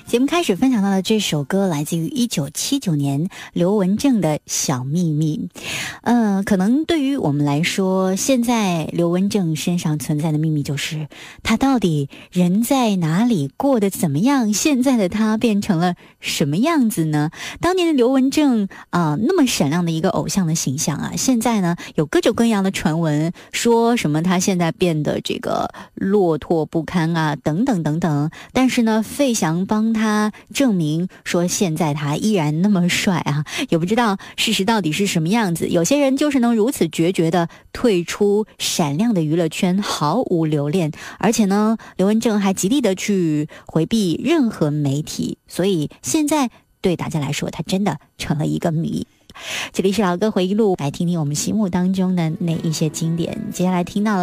节目开始分享到的这首歌来自于1979年刘文正的小秘密。可能对于我们来说，现在刘文正身上存在的秘密就是他到底人在哪里，过得怎么样，现在的他变成了什么样子呢？当年的刘文正那么闪亮的一个偶像的形象啊，现在呢有各种各样的传闻，说什么他现在变得这个落拓不堪啊，等等等等。但是呢，费翔帮他证明说现在他依然那么帅啊，也不知道事实到底是什么样子。有些人就是能如此决绝的退出闪亮的娱乐圈，毫无留恋，而且呢，刘文正还极力的去回避任何媒体，所以现在对大家来说，他真的成了一个谜。这里是老歌回忆录，来听听我们心目当中的那一些经典。接下来听到了